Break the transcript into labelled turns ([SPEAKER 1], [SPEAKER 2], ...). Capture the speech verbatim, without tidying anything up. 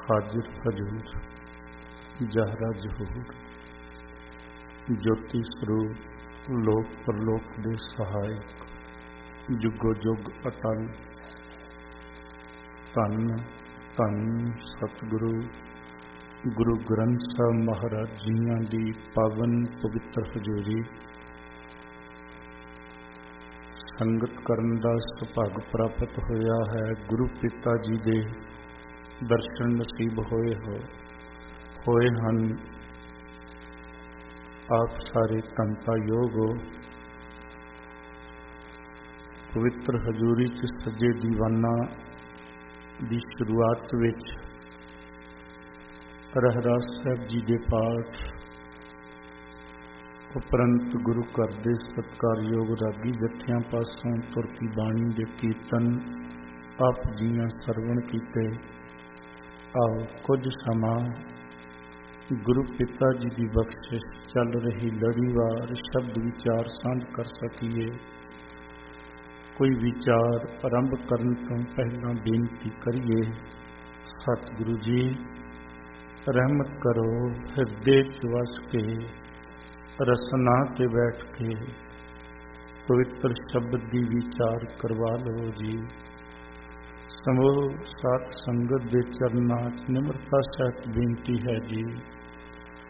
[SPEAKER 1] ਹਾਜ਼ਰ ਹਜ਼ੂਰ ਜਹਰਾ ਜ਼ਹੂਰ ਜੋਤੀ ਸਰੂਪ ਲੋਕ ਪਰਲੋਕ ਦੇ ਸਹਾਇਕ ਜੁਗੋ ਜੁਗ ਅਟਲ ਧੰਨ ਧੰਨ ਸਤਿਗੁਰੂ ਗੁਰੂ ਗ੍ਰੰਥ ਸਾਹਿਬ ਮਹਾਰਾਜ ਜੀਆਂ ਦੀ ਪਾਵਨ ਪਵਿੱਤਰ ਹਜ਼ੂਰੀ ਸੰਗਤ ਕਰਨ ਦਾ ਸੁਭਾਗ ਪ੍ਰਾਪਤ ਹੋਇਆ ਹੈ। ਗੁਰੂ ਪਿਤਾ ਜੀ ਦੇ ਦਰਸ਼ਨ ਨਸੀਬ ਹੋਏ ਹੋ ਹੋਏ ਹਨ। ਆਪ ਸਾਰੇ ਧੰਤਾ ਯੋਗ ਹੋ। ਪਵਿੱਤਰ ਹਜ਼ੂਰੀ ਚ ਸੱਜੇ ਦੀਵਾਨਾਂ ਦੀ ਸ਼ੁਰੂਆਤ ਵਿੱਚ ਰਹਿਰਾਸ ਸਾਹਿਬ ਜੀ ਦੇ ਪਾਠ ਉਪਰੰਤ ਗੁਰੂ ਘਰ ਦੇ ਸਤਿਕਾਰਯੋਗ ਰਾਗੀ ਜਥਿਆਂ ਪਾਸੋਂ ਤੁਰਕੀ ਬਾਣੀ ਦੇ ਕੀਰਤਨ ਆਪ ਜੀਆਂ ਸਰਵਣ ਕੀਤੇ। ਆਓ ਕੁਝ ਸਮਾਂ ਗੁਰੂ ਪਿਤਾ ਜੀ ਦੀ ਬਖਸ਼ਿਸ਼ ਚੱਲ ਰਹੀ ਲੜੀਵਾਰ ਸ਼ਬਦ ਵਿਚਾਰ ਸਾਂਝ ਕਰ ਸਕੀਏ। ਕੋਈ ਵਿਚਾਰ ਆਰੰਭ ਕਰਨ ਤੋਂ ਪਹਿਲਾਂ ਬੇਨਤੀ ਕਰੀਏ, ਸਤਿਗੁਰੂ ਜੀ ਰਹਿਮਤ ਕਰੋ। ਹਿਰਦੇ ਚ ਵਸ ਕੇ ਰਸਨਾ ਤੇ ਬੈਠ ਕੇ ਪਵਿੱਤਰ ਸ਼ਬਦ ਦੀ ਵਿਚਾਰ ਕਰਵਾ ਲਓ ਜੀ। ਸਮੂਹ ਸਾਧ ਸੰਗਤ ਦੇ ਚਰਨਾਂ ਚ ਨਿਮਰਤਾ ਸਹਿਤ ਬੇਨਤੀ ਹੈ ਜੀ।